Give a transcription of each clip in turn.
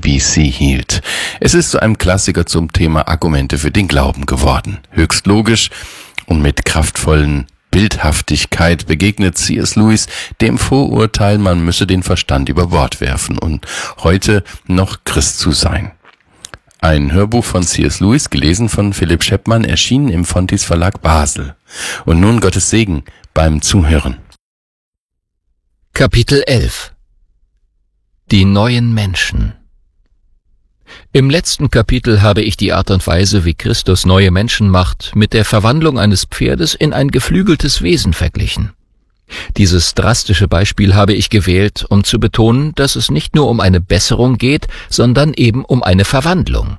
BBC hielt. Es ist zu einem Klassiker zum Thema Argumente für den Glauben geworden. Höchst logisch und mit kraftvollen Bildhaftigkeit begegnet C.S. Lewis dem Vorurteil, man müsse den Verstand über Bord werfen und heute noch Christ zu sein. Ein Hörbuch von C.S. Lewis, gelesen von Philipp Scheppmann, erschienen im Fontys Verlag Basel. Und nun Gottes Segen beim Zuhören. Kapitel 11 Die neuen Menschen. Im letzten Kapitel habe ich die Art und Weise, wie Christus neue Menschen macht, mit der Verwandlung eines Pferdes in ein geflügeltes Wesen verglichen. Dieses drastische Beispiel habe ich gewählt, um zu betonen, dass es nicht nur um eine Besserung geht, sondern eben um eine Verwandlung.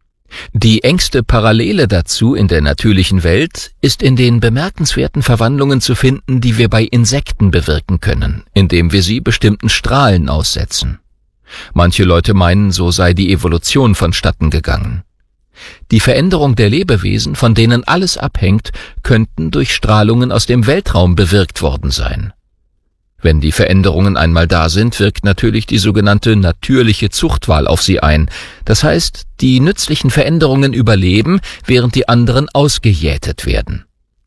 Die engste Parallele dazu in der natürlichen Welt ist in den bemerkenswerten Verwandlungen zu finden, die wir bei Insekten bewirken können, indem wir sie bestimmten Strahlen aussetzen. Manche Leute meinen, so sei die Evolution vonstatten gegangen. Die Veränderung der Lebewesen, von denen alles abhängt, könnten durch Strahlungen aus dem Weltraum bewirkt worden sein. Wenn die Veränderungen einmal da sind, wirkt natürlich die sogenannte natürliche Zuchtwahl auf sie ein. Das heißt, die nützlichen Veränderungen überleben, während die anderen ausgejätet werden.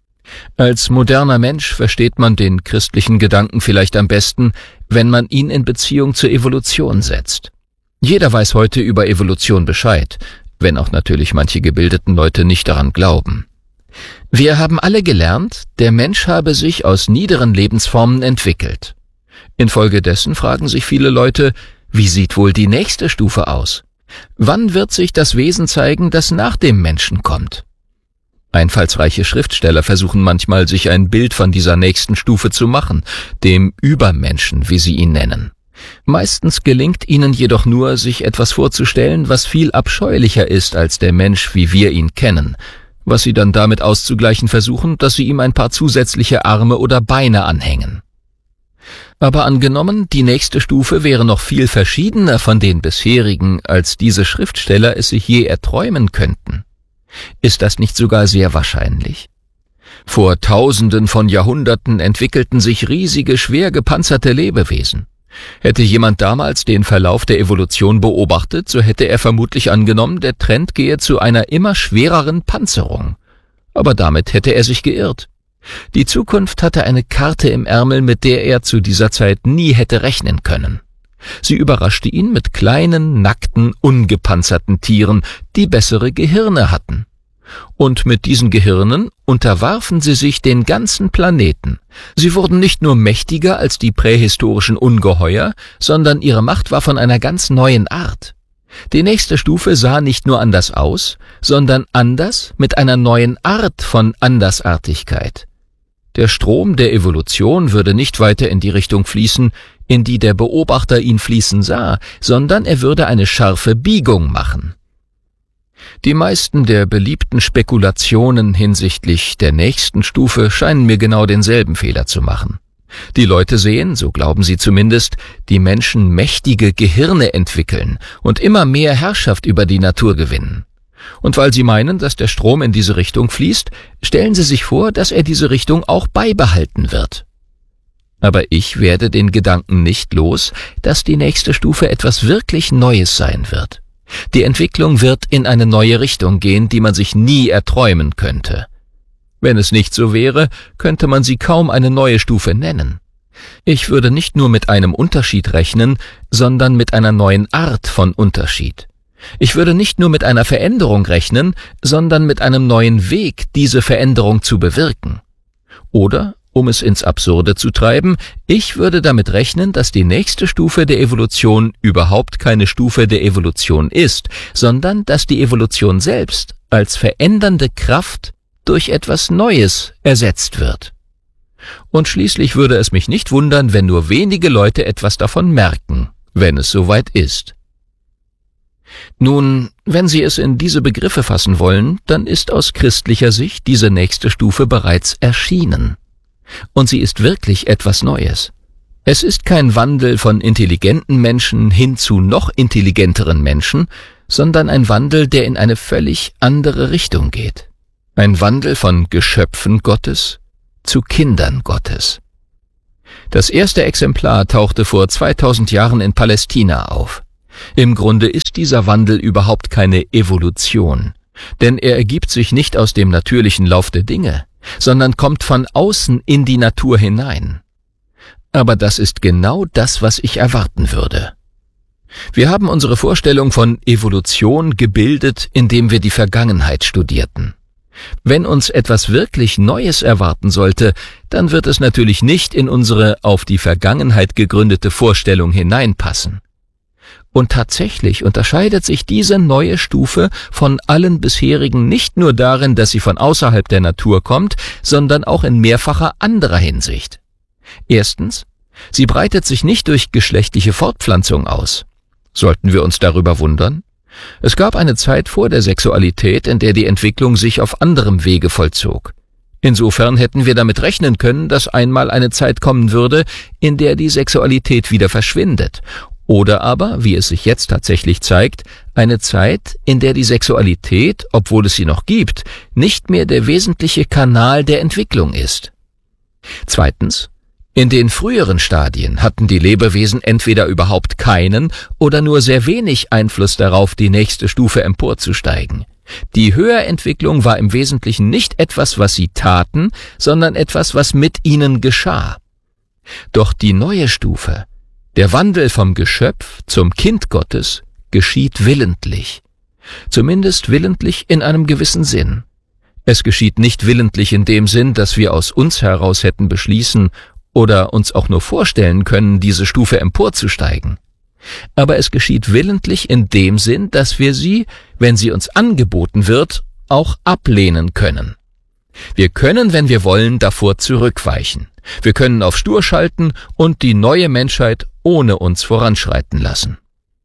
Als moderner Mensch versteht man den christlichen Gedanken vielleicht am besten, wenn man ihn in Beziehung zur Evolution setzt. Jeder weiß heute über Evolution Bescheid, wenn auch natürlich manche gebildeten Leute nicht daran glauben. Wir haben alle gelernt, der Mensch habe sich aus niederen Lebensformen entwickelt. Infolgedessen fragen sich viele Leute, wie sieht wohl die nächste Stufe aus? Wann wird sich das Wesen zeigen, das nach dem Menschen kommt? Einfallsreiche Schriftsteller versuchen manchmal, sich ein Bild von dieser nächsten Stufe zu machen, dem Übermenschen, wie sie ihn nennen. Meistens gelingt ihnen jedoch nur, sich etwas vorzustellen, was viel abscheulicher ist als der Mensch, wie wir ihn kennen, was sie dann damit auszugleichen versuchen, dass sie ihm ein paar zusätzliche Arme oder Beine anhängen. Aber angenommen, die nächste Stufe wäre noch viel verschiedener von den bisherigen, als diese Schriftsteller es sich je erträumen könnten. Ist das nicht sogar sehr wahrscheinlich? Vor Tausenden von Jahrhunderten entwickelten sich riesige, schwer gepanzerte Lebewesen. Hätte jemand damals den Verlauf der Evolution beobachtet, so hätte er vermutlich angenommen, der Trend gehe zu einer immer schwereren Panzerung. Aber damit hätte er sich geirrt. Die Zukunft hatte eine Karte im Ärmel, mit der er zu dieser Zeit nie hätte rechnen können. Sie überraschte ihn mit kleinen, nackten, ungepanzerten Tieren, die bessere Gehirne hatten. Und mit diesen Gehirnen unterwarfen sie sich den ganzen Planeten. Sie wurden nicht nur mächtiger als die prähistorischen Ungeheuer, sondern ihre Macht war von einer ganz neuen Art. Die nächste Stufe sah nicht nur anders aus, sondern anders mit einer neuen Art von Andersartigkeit. Der Strom der Evolution würde nicht weiter in die Richtung fließen, in die der Beobachter ihn fließen sah, sondern er würde eine scharfe Biegung machen. Die meisten der beliebten Spekulationen hinsichtlich der nächsten Stufe scheinen mir genau denselben Fehler zu machen. Die Leute sehen, so glauben sie zumindest, die Menschen mächtige Gehirne entwickeln und immer mehr Herrschaft über die Natur gewinnen. Und weil sie meinen, dass der Strom in diese Richtung fließt, stellen sie sich vor, dass er diese Richtung auch beibehalten wird. Aber ich werde den Gedanken nicht los, dass die nächste Stufe etwas wirklich Neues sein wird. Die Entwicklung wird in eine neue Richtung gehen, die man sich nie erträumen könnte. Wenn es nicht so wäre, könnte man sie kaum eine neue Stufe nennen. Ich würde nicht nur mit einem Unterschied rechnen, sondern mit einer neuen Art von Unterschied. Ich würde nicht nur mit einer Veränderung rechnen, sondern mit einem neuen Weg, diese Veränderung zu bewirken. Oder, um es ins Absurde zu treiben, ich würde damit rechnen, dass die nächste Stufe der Evolution überhaupt keine Stufe der Evolution ist, sondern dass die Evolution selbst als verändernde Kraft durch etwas Neues ersetzt wird. Und schließlich würde es mich nicht wundern, wenn nur wenige Leute etwas davon merken, wenn es soweit ist. Nun, wenn Sie es in diese Begriffe fassen wollen, dann ist aus christlicher Sicht diese nächste Stufe bereits erschienen. Und sie ist wirklich etwas Neues. Es ist kein Wandel von intelligenten Menschen hin zu noch intelligenteren Menschen, sondern ein Wandel, der in eine völlig andere Richtung geht. Ein Wandel von Geschöpfen Gottes zu Kindern Gottes. Das erste Exemplar tauchte vor 2000 Jahren in Palästina auf. Im Grunde ist dieser Wandel überhaupt keine Evolution, denn er ergibt sich nicht aus dem natürlichen Lauf der Dinge, sondern kommt von außen in die Natur hinein. Aber das ist genau das, was ich erwarten würde. Wir haben unsere Vorstellung von Evolution gebildet, indem wir die Vergangenheit studierten. Wenn uns etwas wirklich Neues erwarten sollte, dann wird es natürlich nicht in unsere auf die Vergangenheit gegründete Vorstellung hineinpassen. Und tatsächlich unterscheidet sich diese neue Stufe von allen bisherigen nicht nur darin, dass sie von außerhalb der Natur kommt, sondern auch in mehrfacher anderer Hinsicht. Erstens, sie breitet sich nicht durch geschlechtliche Fortpflanzung aus. Sollten wir uns darüber wundern? Es gab eine Zeit vor der Sexualität, in der die Entwicklung sich auf anderem Wege vollzog. Insofern hätten wir damit rechnen können, dass einmal eine Zeit kommen würde, in der die Sexualität wieder verschwindet. Oder aber, wie es sich jetzt tatsächlich zeigt, eine Zeit, in der die Sexualität, obwohl es sie noch gibt, nicht mehr der wesentliche Kanal der Entwicklung ist. Zweitens, in den früheren Stadien hatten die Lebewesen entweder überhaupt keinen oder nur sehr wenig Einfluss darauf, die nächste Stufe emporzusteigen. Die Höherentwicklung war im Wesentlichen nicht etwas, was sie taten, sondern etwas, was mit ihnen geschah. Doch die neue Stufe, der Wandel vom Geschöpf zum Kind Gottes, geschieht willentlich. Zumindest willentlich in einem gewissen Sinn. Es geschieht nicht willentlich in dem Sinn, dass wir aus uns heraus hätten beschließen oder uns auch nur vorstellen können, diese Stufe emporzusteigen. Aber es geschieht willentlich in dem Sinn, dass wir sie, wenn sie uns angeboten wird, auch ablehnen können. Wir können, wenn wir wollen, davor zurückweichen. Wir können auf stur schalten und die neue Menschheit ohne uns voranschreiten lassen.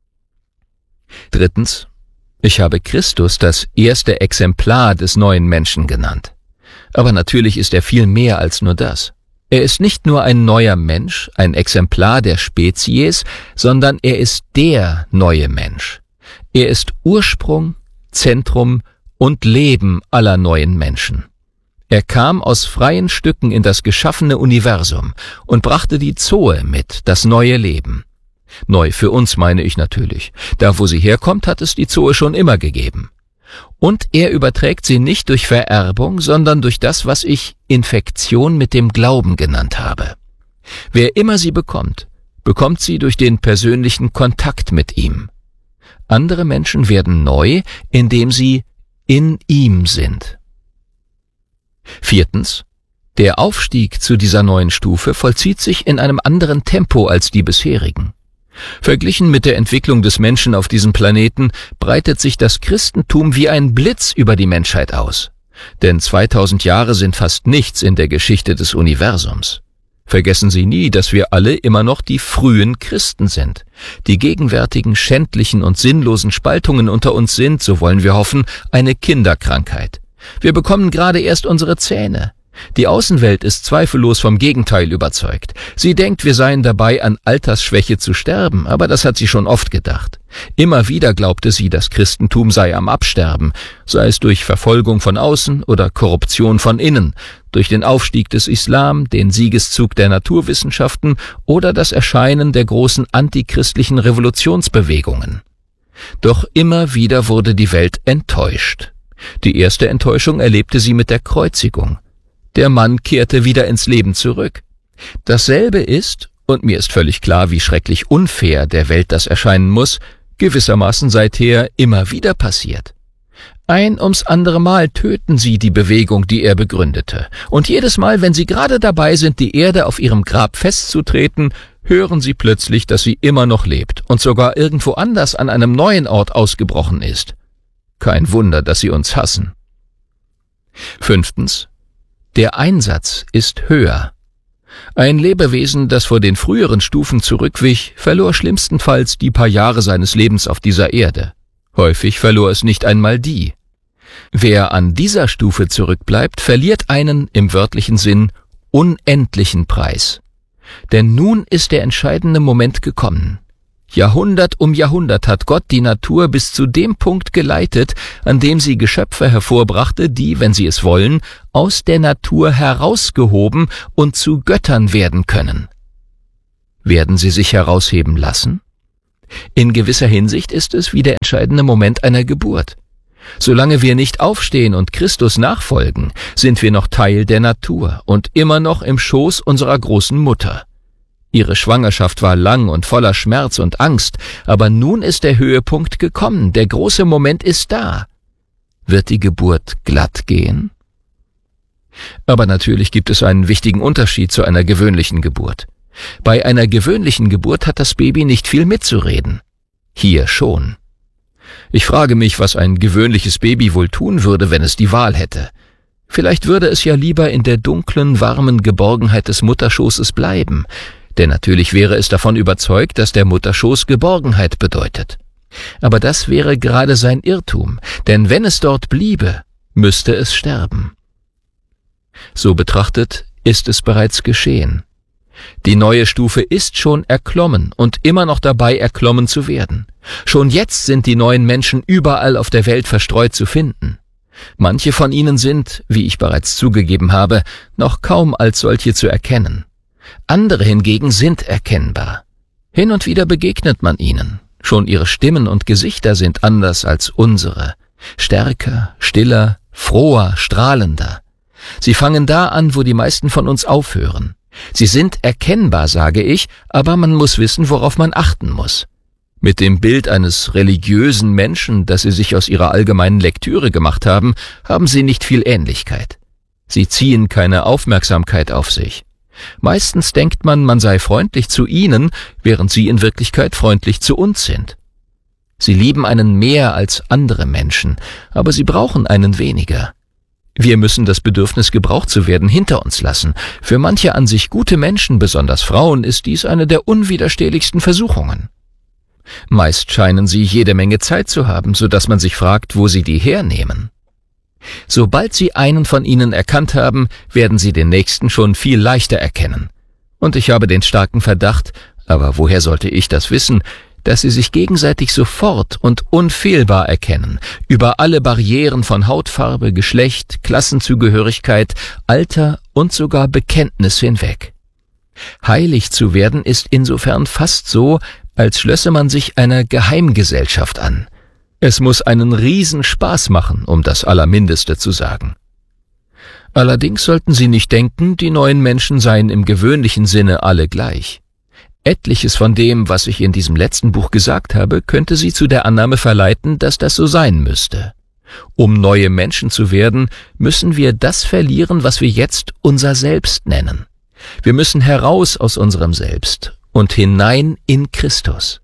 Drittens, ich habe Christus das erste Exemplar des neuen Menschen genannt. Aber natürlich ist er viel mehr als nur das. Er ist nicht nur ein neuer Mensch, ein Exemplar der Spezies, sondern er ist der neue Mensch. Er ist Ursprung, Zentrum und Leben aller neuen Menschen. Er kam aus freien Stücken in das geschaffene Universum und brachte die Zoe mit, das neue Leben. Neu für uns meine ich natürlich. Da, wo sie herkommt, hat es die Zoe schon immer gegeben. Und er überträgt sie nicht durch Vererbung, sondern durch das, was ich Infektion mit dem Glauben genannt habe. Wer immer sie bekommt, bekommt sie durch den persönlichen Kontakt mit ihm. Andere Menschen werden neu, indem sie in ihm sind. Viertens, der Aufstieg zu dieser neuen Stufe vollzieht sich in einem anderen Tempo als die bisherigen. Verglichen mit der Entwicklung des Menschen auf diesem Planeten breitet sich das Christentum wie ein Blitz über die Menschheit aus. Denn 2000 Jahre sind fast nichts in der Geschichte des Universums. Vergessen Sie nie, dass wir alle immer noch die frühen Christen sind. Die gegenwärtigen schändlichen und sinnlosen Spaltungen unter uns sind, so wollen wir hoffen, eine Kinderkrankheit. Wir bekommen gerade erst unsere Zähne. Die Außenwelt ist zweifellos vom Gegenteil überzeugt. Sie denkt, wir seien dabei, an Altersschwäche zu sterben, aber das hat sie schon oft gedacht. Immer wieder glaubte sie, das Christentum sei am Absterben, sei es durch Verfolgung von außen oder Korruption von innen, durch den Aufstieg des Islam, den Siegeszug der Naturwissenschaften oder das Erscheinen der großen antichristlichen Revolutionsbewegungen. Doch immer wieder wurde die Welt enttäuscht. Die erste Enttäuschung erlebte sie mit der Kreuzigung. Der Mann kehrte wieder ins Leben zurück. Dasselbe ist, und mir ist völlig klar, wie schrecklich unfair der Welt das erscheinen muss, gewissermaßen seither immer wieder passiert. Ein ums andere Mal töten sie die Bewegung, die er begründete. Und jedes Mal, wenn sie gerade dabei sind, die Erde auf ihrem Grab festzutreten, hören sie plötzlich, dass sie immer noch lebt und sogar irgendwo anders an einem neuen Ort ausgebrochen ist. Kein Wunder, dass sie uns hassen. Fünftens. Der Einsatz ist höher. Ein Lebewesen, das vor den früheren Stufen zurückwich, verlor schlimmstenfalls die paar Jahre seines Lebens auf dieser Erde. Häufig verlor es nicht einmal die. Wer an dieser Stufe zurückbleibt, verliert einen, im wörtlichen Sinn, unendlichen Preis. Denn nun ist der entscheidende Moment gekommen. Jahrhundert um Jahrhundert hat Gott die Natur bis zu dem Punkt geleitet, an dem sie Geschöpfe hervorbrachte, die, wenn sie es wollen, aus der Natur herausgehoben und zu Göttern werden können. Werden sie sich herausheben lassen? In gewisser Hinsicht ist es wie der entscheidende Moment einer Geburt. Solange wir nicht aufstehen und Christus nachfolgen, sind wir noch Teil der Natur und immer noch im Schoß unserer großen Mutter. Ihre Schwangerschaft war lang und voller Schmerz und Angst, aber nun ist der Höhepunkt gekommen, der große Moment ist da. Wird die Geburt glatt gehen? Aber natürlich gibt es einen wichtigen Unterschied zu einer gewöhnlichen Geburt. Bei einer gewöhnlichen Geburt hat das Baby nicht viel mitzureden. Hier schon. Ich frage mich, was ein gewöhnliches Baby wohl tun würde, wenn es die Wahl hätte. Vielleicht würde es ja lieber in der dunklen, warmen Geborgenheit des Mutterschoßes bleiben, denn natürlich wäre es davon überzeugt, dass der Mutterschoß Geborgenheit bedeutet. Aber das wäre gerade sein Irrtum, denn wenn es dort bliebe, müsste es sterben. So betrachtet ist es bereits geschehen. Die neue Stufe ist schon erklommen und immer noch dabei, erklommen zu werden. Schon jetzt sind die neuen Menschen überall auf der Welt verstreut zu finden. Manche von ihnen sind, wie ich bereits zugegeben habe, noch kaum als solche zu erkennen. Andere hingegen sind erkennbar. Hin und wieder begegnet man ihnen. Schon ihre Stimmen und Gesichter sind anders als unsere. Stärker, stiller, froher, strahlender. Sie fangen da an, wo die meisten von uns aufhören. Sie sind erkennbar, sage ich, aber man muss wissen, worauf man achten muss. Mit dem Bild eines religiösen Menschen, das sie sich aus ihrer allgemeinen Lektüre gemacht haben, haben sie nicht viel Ähnlichkeit. Sie ziehen keine Aufmerksamkeit auf sich. Meistens denkt man, man sei freundlich zu ihnen, während sie in Wirklichkeit freundlich zu uns sind. Sie lieben einen mehr als andere Menschen, aber sie brauchen einen weniger. Wir müssen das Bedürfnis, gebraucht zu werden, hinter uns lassen. Für manche an sich gute Menschen, besonders Frauen, ist dies eine der unwiderstehlichsten Versuchungen. Meist scheinen sie jede Menge Zeit zu haben, so dass man sich fragt, wo sie die hernehmen. Sobald sie einen von ihnen erkannt haben, werden sie den nächsten schon viel leichter erkennen. Und ich habe den starken Verdacht, aber woher sollte ich das wissen, dass sie sich gegenseitig sofort und unfehlbar erkennen, über alle Barrieren von Hautfarbe, Geschlecht, Klassenzugehörigkeit, Alter und sogar Bekenntnis hinweg. Heilig zu werden ist insofern fast so, als schlösse man sich einer Geheimgesellschaft an. Es muss einen Riesenspaß machen, um das Allermindeste zu sagen. Allerdings sollten Sie nicht denken, die neuen Menschen seien im gewöhnlichen Sinne alle gleich. Etliches von dem, was ich in diesem letzten Buch gesagt habe, könnte Sie zu der Annahme verleiten, dass das so sein müsste. Um neue Menschen zu werden, müssen wir das verlieren, was wir jetzt unser Selbst nennen. Wir müssen heraus aus unserem Selbst und hinein in Christus.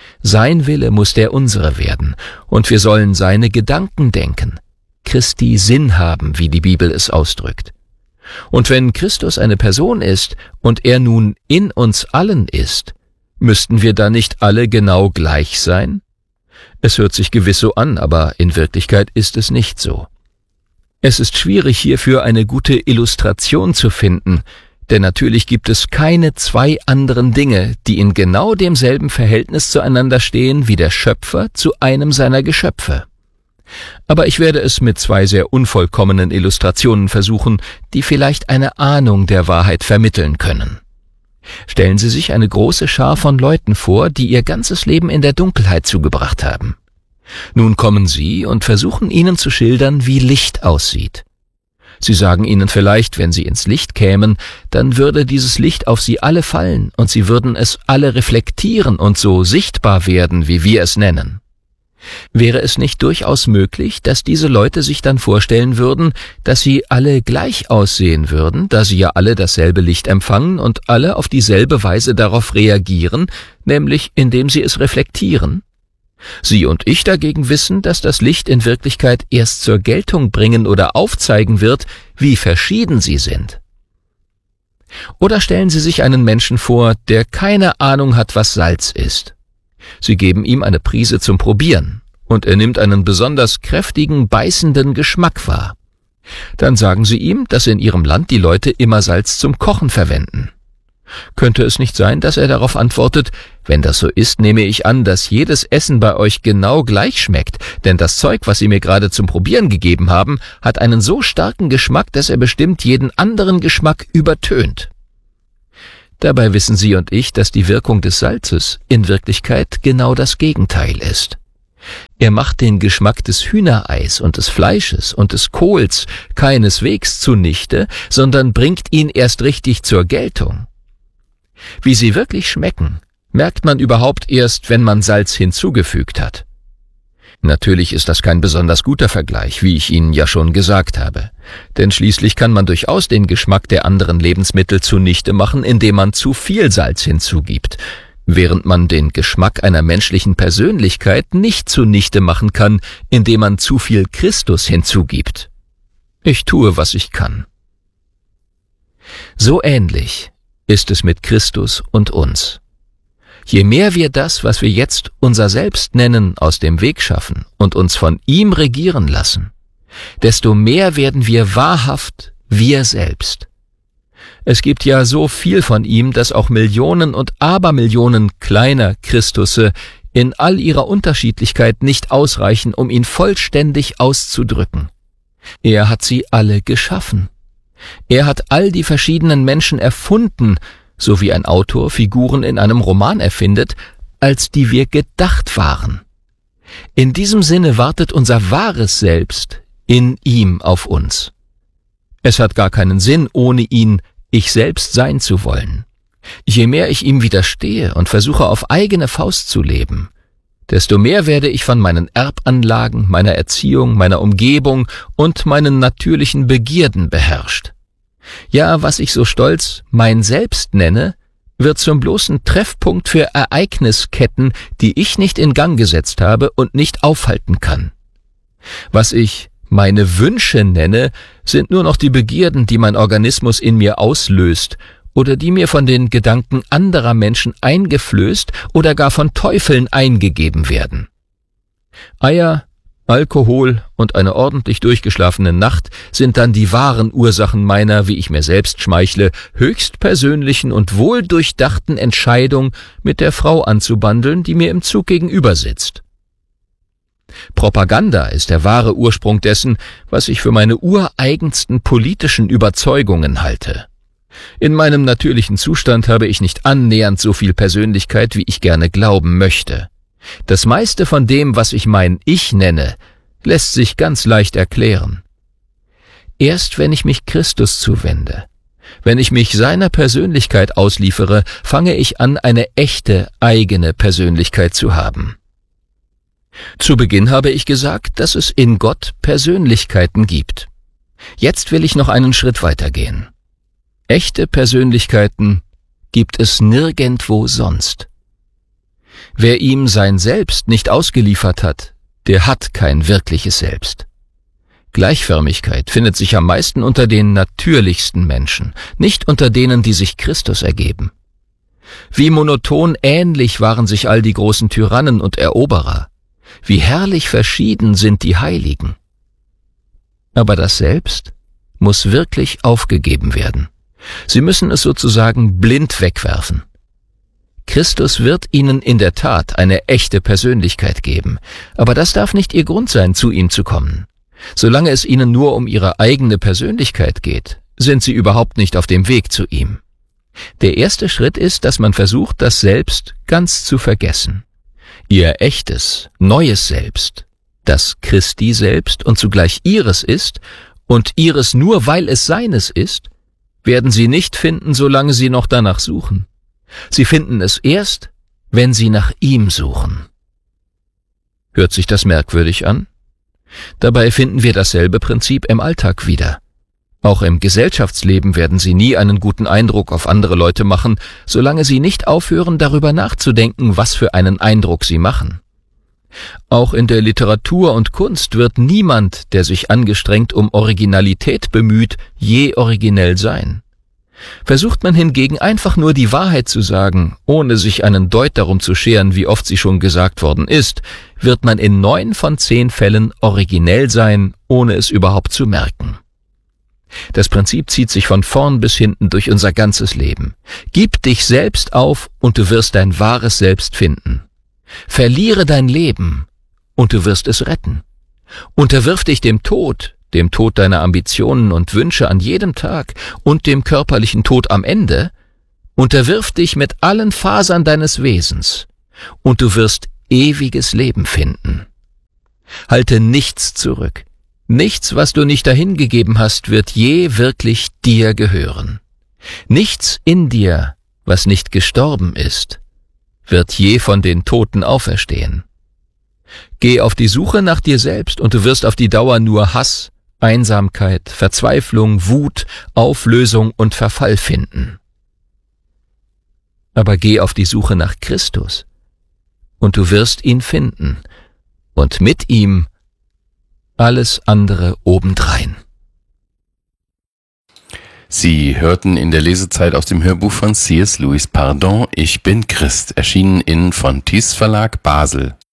Sein Wille muss der unsere werden, und wir sollen seine Gedanken denken, Christi Sinn haben, wie die Bibel es ausdrückt. Und wenn Christus eine Person ist und er nun in uns allen ist, müssten wir da nicht alle genau gleich sein? Es hört sich gewiss so an, aber in Wirklichkeit ist es nicht so. Es ist schwierig, hierfür eine gute Illustration zu finden, denn natürlich gibt es keine zwei anderen Dinge, die in genau demselben Verhältnis zueinander stehen wie der Schöpfer zu einem seiner Geschöpfe. Aber ich werde es mit zwei sehr unvollkommenen Illustrationen versuchen, die vielleicht eine Ahnung der Wahrheit vermitteln können. Stellen Sie sich eine große Schar von Leuten vor, die ihr ganzes Leben in der Dunkelheit zugebracht haben. Nun kommen Sie und versuchen ihnen zu schildern, wie Licht aussieht. Sie sagen ihnen vielleicht, wenn sie ins Licht kämen, dann würde dieses Licht auf sie alle fallen und sie würden es alle reflektieren und so sichtbar werden, wie wir es nennen. Wäre es nicht durchaus möglich, dass diese Leute sich dann vorstellen würden, dass sie alle gleich aussehen würden, da sie ja alle dasselbe Licht empfangen und alle auf dieselbe Weise darauf reagieren, nämlich indem sie es reflektieren? Sie und ich dagegen wissen, dass das Licht in Wirklichkeit erst zur Geltung bringen oder aufzeigen wird, wie verschieden sie sind. Oder stellen Sie sich einen Menschen vor, der keine Ahnung hat, was Salz ist. Sie geben ihm eine Prise zum Probieren, und er nimmt einen besonders kräftigen, beißenden Geschmack wahr. Dann sagen Sie ihm, dass in Ihrem Land die Leute immer Salz zum Kochen verwenden. Könnte es nicht sein, dass er darauf antwortet, wenn das so ist, nehme ich an, dass jedes Essen bei euch genau gleich schmeckt, denn das Zeug, was Sie mir gerade zum Probieren gegeben haben, hat einen so starken Geschmack, dass er bestimmt jeden anderen Geschmack übertönt. Dabei wissen Sie und ich, dass die Wirkung des Salzes in Wirklichkeit genau das Gegenteil ist. Er macht den Geschmack des Hühnereis und des Fleisches und des Kohls keineswegs zunichte, sondern bringt ihn erst richtig zur Geltung. Wie sie wirklich schmecken, merkt man überhaupt erst, wenn man Salz hinzugefügt hat. Natürlich ist das kein besonders guter Vergleich, wie ich Ihnen ja schon gesagt habe. Denn schließlich kann man durchaus den Geschmack der anderen Lebensmittel zunichte machen, indem man zu viel Salz hinzugibt, während man den Geschmack einer menschlichen Persönlichkeit nicht zunichte machen kann, indem man zu viel Christus hinzugibt. Ich tue, was ich kann. So ähnlich ist es mit Christus und uns. Je mehr wir das, was wir jetzt unser Selbst nennen, aus dem Weg schaffen und uns von ihm regieren lassen, desto mehr werden wir wahrhaft wir selbst. Es gibt ja so viel von ihm, dass auch Millionen und Abermillionen kleiner Christusse in all ihrer Unterschiedlichkeit nicht ausreichen, um ihn vollständig auszudrücken. Er hat sie alle geschaffen. Er hat all die verschiedenen Menschen erfunden, so wie ein Autor Figuren in einem Roman erfindet, als die wir gedacht waren. In diesem Sinne wartet unser wahres Selbst in ihm auf uns. Es hat gar keinen Sinn, ohne ihn ich selbst sein zu wollen. Je mehr ich ihm widerstehe und versuche auf eigene Faust zu leben, desto mehr werde ich von meinen Erbanlagen, meiner Erziehung, meiner Umgebung und meinen natürlichen Begierden beherrscht. Ja, was ich so stolz mein Selbst nenne, wird zum bloßen Treffpunkt für Ereignisketten, die ich nicht in Gang gesetzt habe und nicht aufhalten kann. Was ich meine Wünsche nenne, sind nur noch die Begierden, die mein Organismus in mir auslöst oder die mir von den Gedanken anderer Menschen eingeflößt oder gar von Teufeln eingegeben werden. Eier, Alkohol und eine ordentlich durchgeschlafene Nacht sind dann die wahren Ursachen meiner, wie ich mir selbst schmeichle, höchst persönlichen und wohl durchdachten Entscheidung, mit der Frau anzubandeln, die mir im Zug gegenüber sitzt. Propaganda ist der wahre Ursprung dessen, was ich für meine ureigensten politischen Überzeugungen halte. In meinem natürlichen Zustand habe ich nicht annähernd so viel Persönlichkeit, wie ich gerne glauben möchte. Das meiste von dem, was ich mein Ich nenne, lässt sich ganz leicht erklären. Erst wenn ich mich Christus zuwende, wenn ich mich seiner Persönlichkeit ausliefere, fange ich an, eine echte eigene Persönlichkeit zu haben. Zu Beginn habe ich gesagt, dass es in Gott Persönlichkeiten gibt. Jetzt will ich noch einen Schritt weitergehen. Echte Persönlichkeiten gibt es nirgendwo sonst. Wer ihm sein Selbst nicht ausgeliefert hat, der hat kein wirkliches Selbst. Gleichförmigkeit findet sich am meisten unter den natürlichsten Menschen, nicht unter denen, die sich Christus ergeben. Wie monoton ähnlich waren sich all die großen Tyrannen und Eroberer. Wie herrlich verschieden sind die Heiligen. Aber das Selbst muss wirklich aufgegeben werden. Sie müssen es sozusagen blind wegwerfen. Christus wird ihnen in der Tat eine echte Persönlichkeit geben, aber das darf nicht ihr Grund sein, zu ihm zu kommen. Solange es ihnen nur um ihre eigene Persönlichkeit geht, sind sie überhaupt nicht auf dem Weg zu ihm. Der erste Schritt ist, dass man versucht, das Selbst ganz zu vergessen. Ihr echtes, neues Selbst, das Christi selbst und zugleich ihres ist und ihres nur, weil es seines ist, werden sie nicht finden, solange sie noch danach suchen. Sie finden es erst, wenn sie nach ihm suchen. Hört sich das merkwürdig an? Dabei finden wir dasselbe Prinzip im Alltag wieder. Auch im Gesellschaftsleben werden sie nie einen guten Eindruck auf andere Leute machen, solange sie nicht aufhören, darüber nachzudenken, was für einen Eindruck sie machen. Auch in der Literatur und Kunst wird niemand, der sich angestrengt um Originalität bemüht, je originell sein. Versucht man hingegen einfach nur die Wahrheit zu sagen, ohne sich einen Deut darum zu scheren, wie oft sie schon gesagt worden ist, wird man in 9 von 10 Fällen originell sein, ohne es überhaupt zu merken. Das Prinzip zieht sich von vorn bis hinten durch unser ganzes Leben. Gib dich selbst auf und du wirst dein wahres Selbst finden. Verliere dein Leben und du wirst es retten. Unterwirf dich dem Tod deiner Ambitionen und Wünsche an jedem Tag und dem körperlichen Tod am Ende, Unterwirf dich mit allen Fasern deines Wesens, und du wirst ewiges Leben finden. Halte nichts zurück. Nichts, was du nicht dahingegeben hast, wird je wirklich dir gehören. Nichts in dir, was nicht gestorben ist, wird je von den Toten auferstehen. Geh auf die Suche nach dir selbst, und du wirst auf die Dauer nur Hass, Einsamkeit, Verzweiflung, Wut, Auflösung und Verfall finden. Aber geh auf die Suche nach Christus, und du wirst ihn finden, und mit ihm alles andere obendrein. Sie hörten in der Lesezeit aus dem Hörbuch von C.S. Lewis Pardon, Ich bin Christ, erschienen in Fontys Verlag Basel.